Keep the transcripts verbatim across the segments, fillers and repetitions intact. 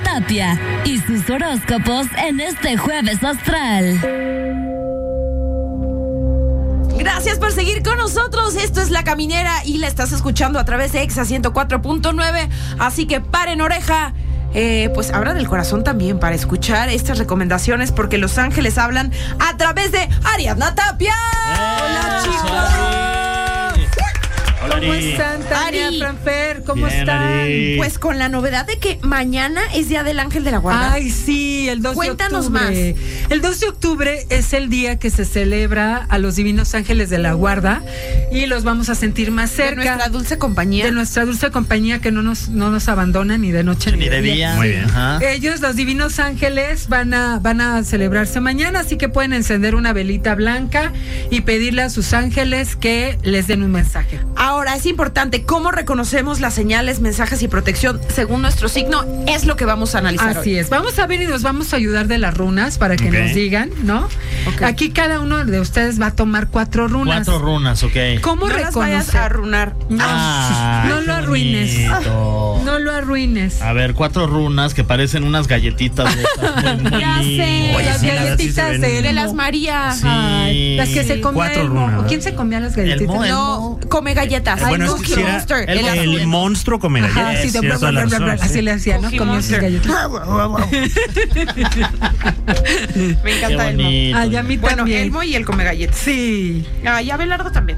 Tapia y sus horóscopos en este jueves astral. Gracias por seguir con nosotros. Esto es La Caminera y la estás escuchando a través de Exa ciento cuatro punto nueve. Así que paren oreja. Eh, pues abran el corazón también para escuchar estas recomendaciones, porque los ángeles hablan a través de Ariadna Tapia. ¡Eh! Hola, chicos. Hola, ¿Cómo Ari. están, Tania, Ari. Franfer? ¿Cómo Bien, están? Ari. Pues con la novedad de que mañana es Día del Ángel de la Guarda. Ay, sí, el dos Cuéntanos de octubre. El dos de octubre es el día que se celebra a los divinos ángeles de la guarda y los vamos a sentir más de cerca. nuestra dulce compañía. De nuestra dulce compañía que no nos, no nos abandona ni de noche Ni de día. Muy bien. Ajá. Ellos, los divinos ángeles, van a, van a celebrarse mañana, así que pueden encender una velita blanca y pedirle a sus ángeles que les den un mensaje. Ahora, es importante cómo reconocemos las señales, mensajes y protección según nuestro signo. Es lo que vamos a analizar Así hoy. es. Vamos a ver y nos vamos a ayudar de las runas para que Ok. nos digan, ¿no? Ok. Aquí cada uno de ustedes va a tomar cuatro runas. Cuatro runas, ok. ¿Cómo No las vayas reconocer? a arruinar. No, Ay, no qué lo arruines. bonito. No lo arruines. A ver, cuatro runas que parecen unas galletitas de estas muy, muy Ya sé. lindas. Oye, Las sí, la verdad sí se galletitas ven- de De Elmo. las Marías. Sí. Ay, las que se comía Cuatro Elmo. runas, ¿O quién se comía las galletitas? Elmo, No, come galletas. Eh, bueno, Ay, es que Cookie si era Monster. el- El El azul. monstruo come Ajá, galletas. sí, de tienes bla, toda bla, la bla, bla, razón, así sí. le hacía, ¿no? Cookie Comía sus Monster. galletas. Me Qué encanta Elmo. bonito. Ay, a mí Bueno, también. Elmo y el come galletas. Sí. Ah, y Abelardo también.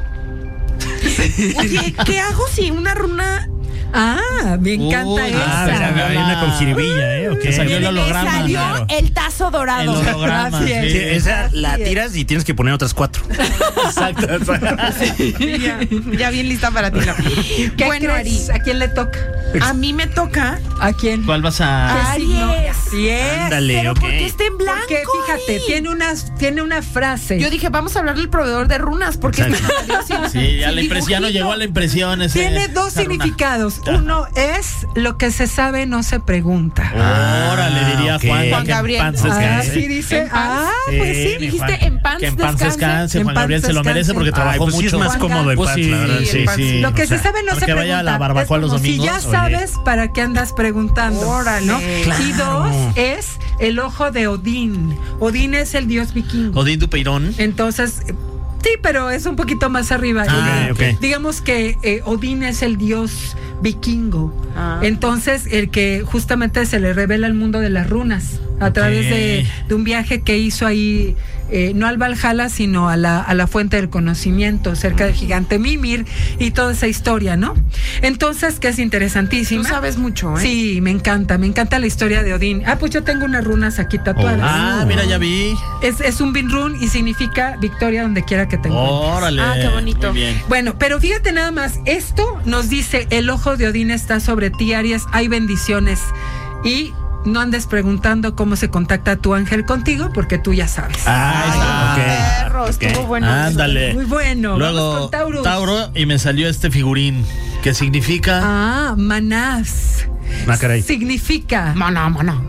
Oye, ¿qué hago si una runa Ah, me encanta Uy, esa. Ah, a ver, a ver, hay una con jiribilla, ¿eh? Ok. Te salió el me holograma. salió claro. el tazo dorado? El holograma, Así es. sí. Sí, esa la Así es. tiras y tienes que poner otras cuatro. Exacto. Ya, ya bien lista para ti. ¿no? ¿Qué Bueno, Ari, crees? ¿A quién le toca? a mí me toca. ¿A quién? ¿Cuál vas a...? Aries. Así es. Ándale, Pero ok. ¿por qué está en blanco? Porque fíjate, Ari? tiene una, tiene una frase. Yo dije, vamos a hablar del proveedor de runas, porque Exacto. este sin- Sí, ya sin la impresión, ya no dibujito. llegó a la impresión. Ese, Tiene dos esa runa. significados. Ajá. Uno es lo que se sabe no se pregunta. Órale, diría ok. Juan. Juan que en Gabriel. paz Ah, descanse. sí dice. En paz. Ah, Sí, pues sí. mi Dijiste Juan. en paz Que en paz descanse. descanse, En Juan paz Gabriel se lo descanse. merece porque Ay, trabajó pues sí es mucho. más Juan cómodo en Pues paz, sí, la verdad, en sí. paz. sí. Lo que O sea, se sabe no para se que pregunta. vaya a la barbacoa Es los como domingos, Si ya oye. sabes para qué andas preguntando. Órale. ¿no? Claro. Y dos es el ojo de Odín. Odín es el dios vikingo. Odín Dupeirón. Entonces, eh, sí, pero es un poquito más arriba. Ah, Eh, ok. Digamos que eh, Odín es el dios vikingo. Ah. Entonces, el que justamente se le revela el mundo de las runas a Ok. través de, de un viaje que hizo ahí, eh, no al Valhalla, sino a la, a la fuente del conocimiento, cerca del gigante Mimir y toda esa historia, ¿no? Entonces, que es Tú interesantísima. sabes mucho, ¿eh? Sí, me encanta, me encanta la historia de Odín. Ah, pues yo tengo unas runas aquí tatuadas. Ah, mira, ya vi. Es, es un bin run y significa victoria donde quiera que te encuentres. Órale. Ah, qué bonito. Muy bien. Bueno, pero fíjate nada más, esto nos dice, el ojo de Odín está sobre ti, Aries, hay bendiciones. Y no andes preguntando cómo se contacta tu ángel contigo, porque tú ya sabes. Ah, ok. Perro, Ok. estuvo bueno. Ándale. Muy bueno. Vamos Luego, con Taurus. Tauro, y me salió este figurín, que significa... Ah, manás. Ah, caray. Significa. Mana, mana.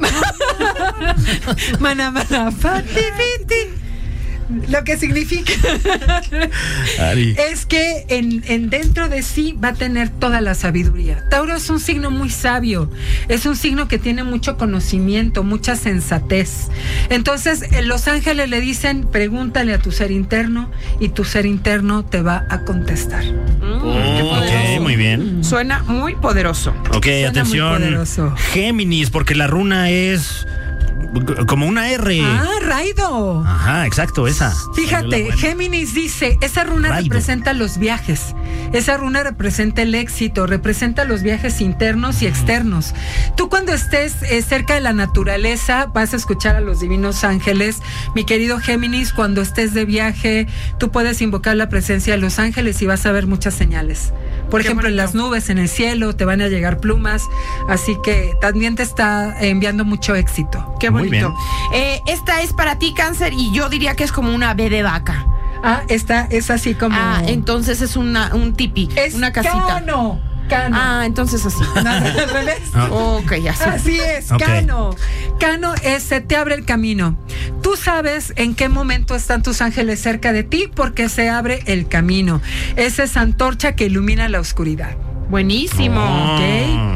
Maná, maná, fati, fiti. Lo que significa Ari. es que en, en dentro de sí va a tener toda la sabiduría. Tauro es un signo muy sabio, es un signo que tiene mucho conocimiento, mucha sensatez. Entonces, eh, los ángeles le dicen, pregúntale a tu ser interno y tu ser interno te va a contestar. Oh, Ok, muy bien. Suena muy poderoso. Ok, muy atención. poderoso. Géminis, porque la runa es como una R. Ah, Raido. Ajá, exacto, esa. Fíjate, Géminis dice, esa runa Raido. representa los viajes, esa runa representa el éxito, representa los viajes internos y externos. Tú cuando estés eh, cerca de la naturaleza vas a escuchar a los divinos ángeles. Mi querido Géminis, cuando estés de viaje, tú puedes invocar la presencia de los ángeles y vas a ver muchas señales. Por Qué ejemplo, en bonito. las nubes, en el cielo, te van a llegar plumas, así que también te está enviando mucho éxito. Qué Muy bonito. Eh, esta es para ti, Cáncer, y yo diría que es como una B de vaca. Ah, esta es así como... Ah, entonces es una, un tipi, es una casita. Cano, Cano. Ah, entonces así. Nada, al revés. Ah. Ok, así. Así es, Ok. Cano. Cano es, se te abre el camino. Tú sabes en qué momento están tus ángeles cerca de ti porque se abre el camino. Es esa antorcha que ilumina la oscuridad. Buenísimo. Oh. Ok. Luego,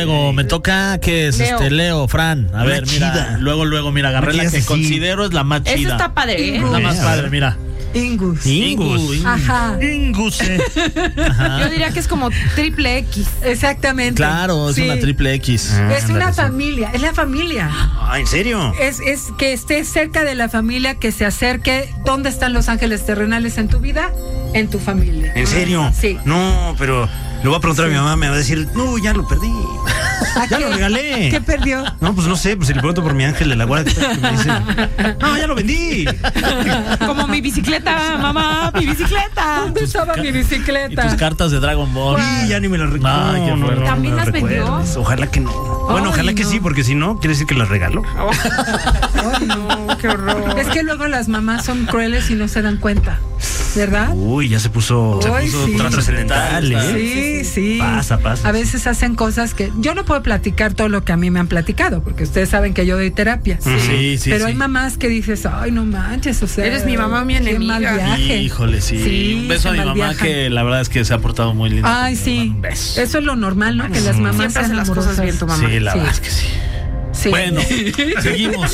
Luego me toca que es Leo. este Leo, Fran. A Una ver, mira. chida. Luego, luego, mira, agarré Una la chida que así. considero es la más Eso chida. está padre, ¿eh? La más Eh, a padre, ver. mira. Ingus. Ingus. Ajá. Ingus. eh. Yo diría que es como triple X. Exactamente. Claro, es Sí. una triple X. Ah, Es ándale, una sí. familia, es la familia. Ah, ¿en serio? Es, es que estés cerca de la familia, que se acerque. ¿Dónde están los ángeles terrenales en tu vida? En tu familia. ¿En serio? Sí. No, pero le voy a preguntar a mi mamá, me va a decir, no, ya lo perdí. ¿A Ya qué? lo regalé. ¿Qué perdió? No, pues no sé, pues si le pregunto por mi ángel de la guardia, que me dice, no, ya lo vendí. Como mi bicicleta, mamá, mi bicicleta. ¿Dónde estaba mi Y tus bicicleta? cartas de Dragon Ball. Y ya ni me las recuerdo. Ay, qué fuerte. ¿También me las vendió? recuerdes. Ojalá que no. Bueno, Ay, ojalá que no. sí, porque si no, quiere decir que las regaló. Ay, no, qué horror. Es que luego las mamás son crueles y no se dan cuenta, ¿verdad? Uy, ya se puso, se Ay, puso sí. trascendental, ¿eh? Sí, sí. Pasa, pasa. A veces hacen cosas que yo no puedo platicar todo lo que a mí me han platicado, porque ustedes saben que yo doy terapia. Sí, sí, Pero sí. hay mamás que dices, ay, no manches, o sea. Eres mi mamá, mi qué enemiga. mal viaje. Híjole, sí. Sí, Un beso a se mi mamá malviajan. que la verdad es que se ha portado muy lindo. Ay, sí. Un beso. Eso es lo normal, ¿no? Que las mamás Siempre sean hace las cosas amorosas. bien tu mamá. Sí, la Sí. verdad es que sí. Sí. Bueno, seguimos.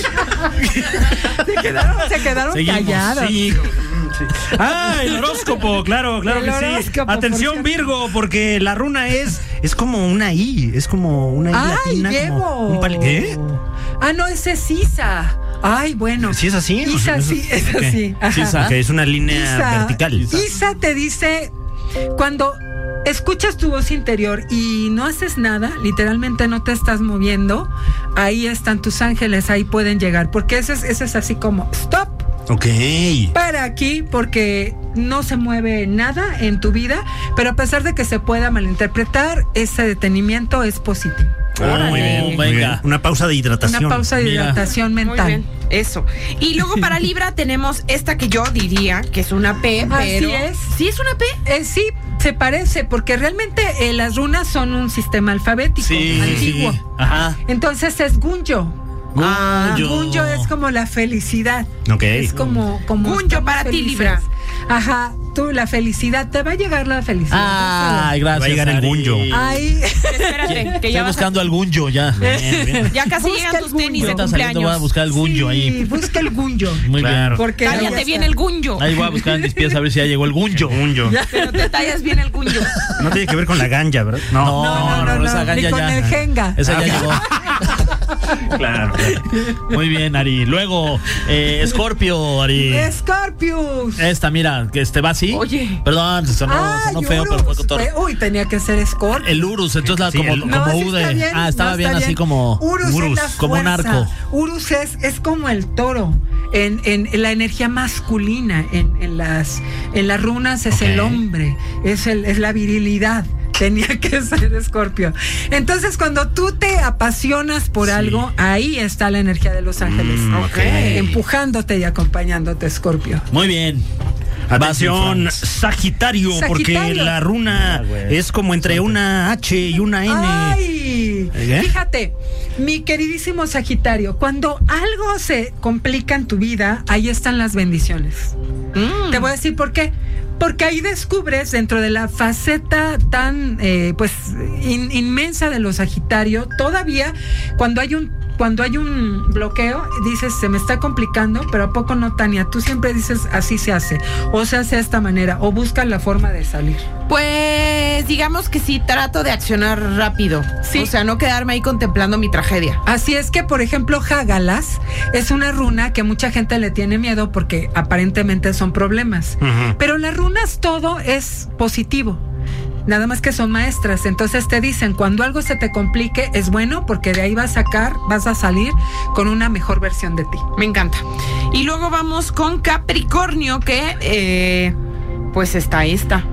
se quedaron, se quedaron Seguimos. callados. Sí. Ah, el horóscopo, claro, claro El que sí. horóscopo, Atención, por Virgo, porque la runa es es como una I, es como una I Ay, latina. Diego. Como un pali- ¿Qué? Ah, no, ese es Isa. Ay, bueno. ¿Sí es así? Isa, O sea, sí, es ok. así. Ajá. Sí, ok, es una línea Isa, vertical. Isa te dice, cuando escuchas tu voz interior y no haces nada, literalmente no te estás moviendo, ahí están tus ángeles, ahí pueden llegar, porque eso es, eso es así como, stop, Ok. para aquí, porque no se mueve nada en tu vida, pero a pesar de que se pueda malinterpretar, ese detenimiento es positivo. Ah, muy bien, muy Venga. bien. Una pausa de hidratación. Una pausa de Mira. hidratación Muy mental. bien, eso. Y luego para Libra tenemos esta que yo diría que es una P, Así pero... es. ¿Sí es una P? Eh, sí, se parece, porque realmente eh, las runas son un sistema alfabético Sí, antiguo. sí. Ajá. Entonces es Gunyo. Ah, Gunyo es como la felicidad. Ok. Es como, como Gunyo estamos para ti, felices. Libra. Ajá, tú, la felicidad, te va a llegar la felicidad. Ay, gracias. Va a llegar el Ari. Gunyo. Ay, Espérate, que Estoy ya vas a- buscando al Gunyo ya. Bien, bien. Ya casi Busca llegan el tus tenis de Ahorita saliendo voy a cumpleaños. buscar el Gunyo sí, ahí. busca el Gunyo. Muy Claro. Porque Tállate ahí bien está. el Gunyo. Ahí voy a buscar en mis pies a ver si ya llegó el Gunyo. Gunyo. Pero te tallas bien el Gunyo. No tiene que ver con la ganja, ¿verdad? No, No, no, no, no, esa ni ganja con ya. el Jenga. Esa ya llegó. Claro, claro. Muy bien, Ari. Luego, eh, Scorpio, Ari. Scorpius. Esta, mira, que este va así. Oye. Perdón, sonó, Ay, sonó feo, Urus. pero fue cotorro. Fue- Uy, tenía que ser Scorpio. El Urus, entonces la, Sí, como, el- como No, sí U de. está bien, Ah, estaba no, bien está así como. Urus, Urus, es la como un fuerza. arco. Urus es, es como el toro. En, en, en la energía masculina, en, en las en las runas es Ok. el hombre, es el, es la virilidad. Tenía que ser Escorpio. Entonces, cuando tú te apasionas por Sí. algo, ahí está la energía de los ángeles. Mm, ok. Empujándote y acompañándote, Escorpio. Muy bien. Atención, Vas, Franz. Sagitario, porque Sagitario. la runa Ah, güey. es como entre una H y una N. ¡Ay! ¿Eh? Fíjate, mi queridísimo Sagitario, cuando algo se complica en tu vida, ahí están las bendiciones. Mm. Te voy a decir por qué. Porque ahí descubres dentro de la faceta tan eh, pues in- inmensa de los Sagitario, todavía cuando hay un cuando hay un bloqueo, dices, se me está complicando, pero ¿a poco no, Tania? Tú siempre dices, así se hace, o se hace de esta manera, o buscas la forma de salir. Pues digamos que sí, trato de accionar rápido. Sí. O sea, no quedarme ahí contemplando mi tragedia. Así es que, por ejemplo, Hágalas es una runa que mucha gente le tiene miedo porque aparentemente son problemas. Ujú. Pero las runas todo es positivo. Nada más que son maestras. Entonces te dicen, cuando algo se te complique, es bueno porque de ahí vas a sacar, vas a salir con una mejor versión de ti. Me encanta. Y luego vamos con Capricornio, que eh, pues está esta.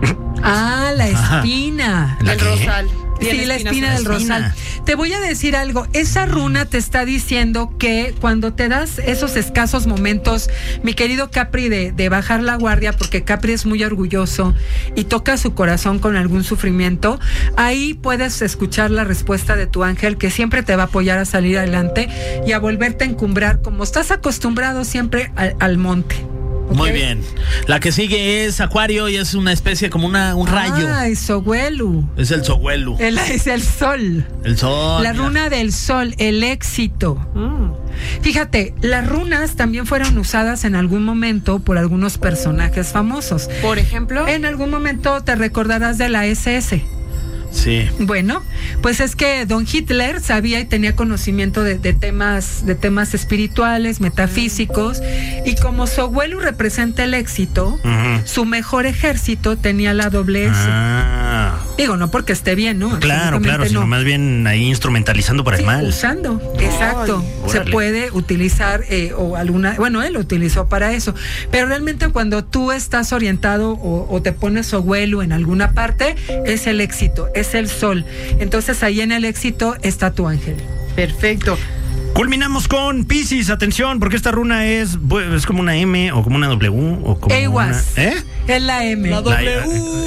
Ah, la espina. ¿La el qué? rosal. Sí, Tiene la espinas espina en del la espina. rosal. Te voy a decir algo. Esa runa te está diciendo que cuando te das esos escasos momentos, mi querido Capri, de, de bajar la guardia, porque Capri es muy orgulloso y toca su corazón con algún sufrimiento, ahí puedes escuchar la respuesta de tu ángel, que siempre te va a apoyar a salir adelante y a volverte a encumbrar, como estás acostumbrado siempre al, al monte. Muy bien. La que sigue es Acuario y es una especie como una, un rayo. Ah, es Xohuelu. Es el Xohuelu. El, es el sol. El sol. La mira. runa del sol, el éxito. Mm. Fíjate, las runas también fueron usadas en algún momento por algunos personajes famosos. Por ejemplo. En algún momento te recordarás de la ese ese. Sí. Bueno, pues es que don Hitler sabía y tenía conocimiento de, de temas, de temas espirituales, metafísicos, y como Xohuelu representa el éxito, Ujú. su mejor ejército tenía la doble S. Ah, Digo, no porque esté bien, ¿no? claro, Absolutamente claro, sino no. más bien ahí instrumentalizando para Sí, el mal. usando, exacto. Se órale. puede utilizar eh, o alguna, bueno, él lo utilizó para eso, pero realmente cuando tú estás orientado o, o te pones Xohuelu en alguna parte, es el éxito, es el sol. Entonces ahí en el éxito está tu ángel. Perfecto. Culminamos con Piscis, atención, porque esta runa es, bu- es como una M o como una W o como Ewas. una, ¿eh? Es la M. La W.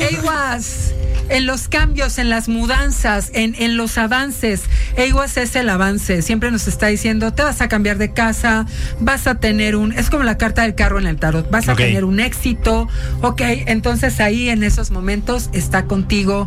Ewas. En los cambios, en las mudanzas, en, en los avances. Ewas es el avance. Siempre nos está diciendo, te vas a cambiar de casa, vas a tener un... Es como la carta del carro en el tarot. Vas a Ok. tener un éxito. Ok, entonces ahí en esos momentos está contigo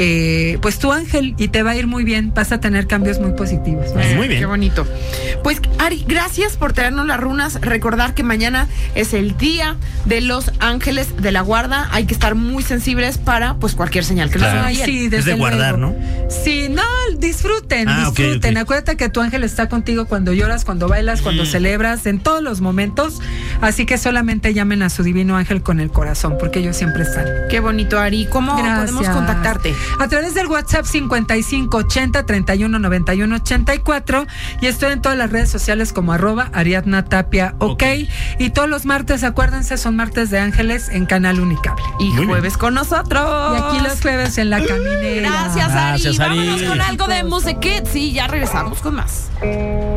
eh, pues tu ángel y te va a ir muy bien. Vas a tener cambios muy positivos. Pues muy bien. Qué bonito. Pues, Ari, gracias por traernos las runas. Recordar que mañana es el día de los ángeles de la guarda. Hay que estar muy sensibles para, pues, cualquier señal que nos Claro. Ay, envíen. sí, Es desde de guardar, luego. ¿no? Sí, no, disfruten, Ah, ok, disfruten. ok. Acuérdate que tu ángel está contigo cuando lloras, cuando bailas, cuando celebras, en todos los momentos. Así que solamente llamen a su divino ángel con el corazón, porque ellos siempre están. Qué bonito, Ari. ¿Cómo Gracias. podemos contactarte? A través del WhatsApp cincuenta y cinco ochenta treinta y uno noventa y uno ochenta y cuatro, y estoy en todas las redes sociales como arroba Ariadna Tapia, ok. Ok. Y todos los martes, acuérdense, son martes de ángeles en Canal Unicable. Y Muy bien. jueves con nosotros. Y aquí los jueves en la caminera. Gracias, Ari. Gracias, Ari. Vámonos con algo de Music Kids y ya regresamos con más.